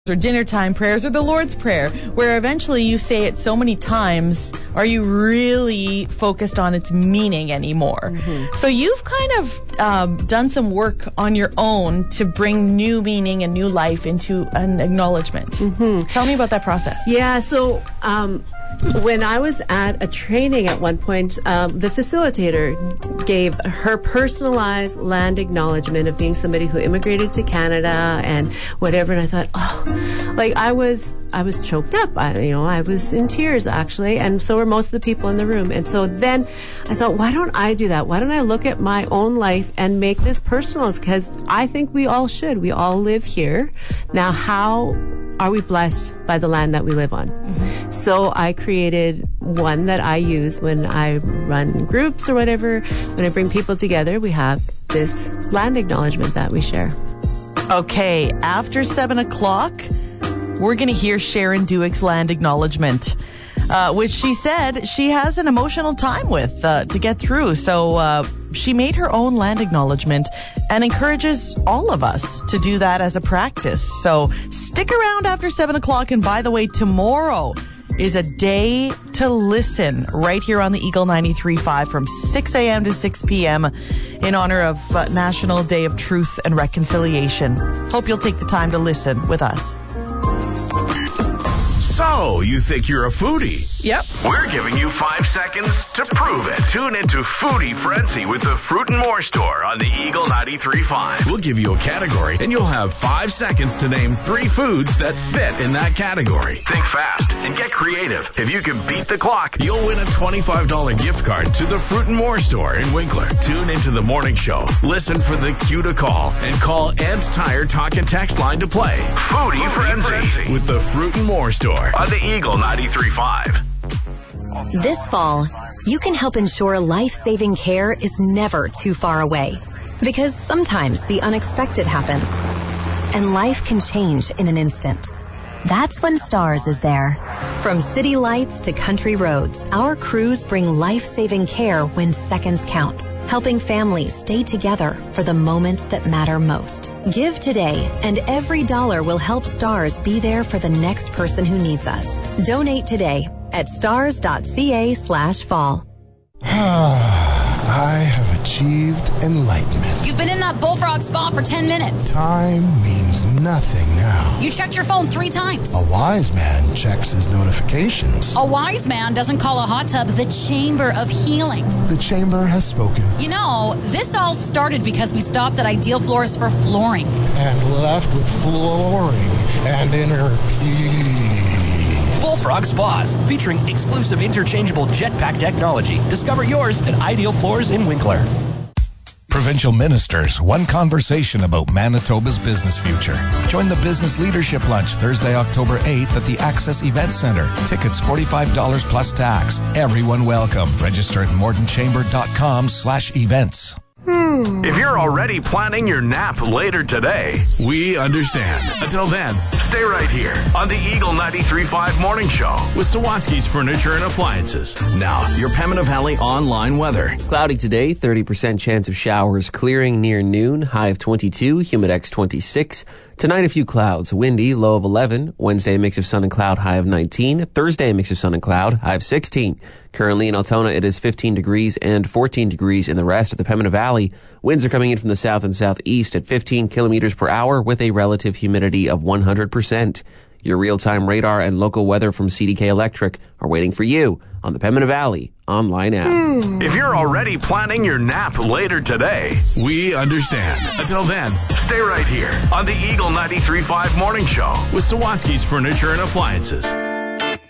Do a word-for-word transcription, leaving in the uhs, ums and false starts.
or dinner time prayers or the Lord's Prayer, where eventually you say it so many times, are you really focused on its meaning anymore? Mm-hmm. So you've kind of um, done some work on your own to bring new meaning and new life into an acknowledgement. Mm-hmm. Tell me about that process. Yeah, so um, when I was at a training at one point, um, the facilitator gave her personalized land acknowledgement of being somebody who immigrated to Canada and whatever, and I thought, oh, like I was, I was choked up. I, you know, I was in tears actually, and so were most of the people in the room. And so then I thought, why don't I do that? Why don't I look at my own life and make this personal? Because I think we all should. We all live here. Now, how are we blessed by the land that we live on? Mm-hmm. So I created one that I use when I run groups or whatever. When I bring people together, we have this land acknowledgement that we share. Okay, after seven o'clock, we're going to hear Sharon Duick's land acknowledgement, uh, which she said she has an emotional time with uh, to get through. So uh, she made her own land acknowledgement and encourages all of us to do that as a practice. So stick around after seven o'clock. And by the way, tomorrow is a day to listen right here on the Eagle ninety-three point five from six a.m. to six p.m. in honor of uh, National Day of Truth and Reconciliation. Hope you'll take the time to listen with us. So, you think you're a foodie? Yep. We're giving you five seconds to prove it. Tune into Foodie Frenzy with the Fruit and More Store on the Eagle ninety-three point five. We'll give you a category, and you'll have five seconds to name three foods that fit in that category. Think fast and get creative. If you can beat the clock, you'll win a twenty-five dollars gift card to the Fruit and More Store in Winkler. Tune into the morning show. Listen for the cue to call, and call Ed's Tire Talk and Text line to play Foodie, Foodie Frenzy, Frenzy with the Fruit and More Store on the Eagle ninety-three point five. This fall, you can help ensure life-saving care is never too far away. Because sometimes the unexpected happens, and life can change in an instant. That's when STARS is there. From city lights to country roads, our crews bring life-saving care when seconds count, helping families stay together for the moments that matter most. Give today, and every dollar will help STARS be there for the next person who needs us. Donate today at stars.ca slash fall. I have achieved enlightenment. You've been in that bullfrog spa for ten minutes. Time means nothing now. You checked your phone three times. A wise man checks his notifications. A wise man doesn't call a hot tub the chamber of healing. The chamber has spoken. You know, this all started because we stopped at Ideal Floors for flooring. And left with flooring and inner peace. Bullfrog Spas, featuring exclusive interchangeable jetpack technology. Discover yours at Ideal Floors in Winkler. Provincial Ministers, one conversation about Manitoba's business future. Join the Business Leadership Lunch Thursday, October eighth at the Access Event Center. Tickets forty-five dollars plus tax. Everyone welcome. Register at mortonchamber.com slash events. If you're already planning your nap later today, we understand. Until then, stay right here on the Eagle ninety-three point five Morning Show with Sawatsky's Furniture and Appliances. Now, your Pembina Valley online weather. Cloudy today, thirty percent chance of showers clearing near noon, high of twenty-two, humidex twenty-six. Tonight, a few clouds, windy, low of eleven. Wednesday, a mix of sun and cloud, high of nineteen. Thursday, a mix of sun and cloud, high of sixteen. Currently in Altona, it is fifteen degrees and fourteen degrees in the rest of the Pembina Valley. Winds are coming in from the south and southeast at fifteen kilometers per hour with a relative humidity of one hundred percent. Your real-time radar and local weather from C D K Electric are waiting for you on the Pembina Valley online app. If you're already planning your nap later today, we understand. Until then, stay right here on the Eagle ninety-three point five Morning Show with Sawatsky's Furniture and Appliances.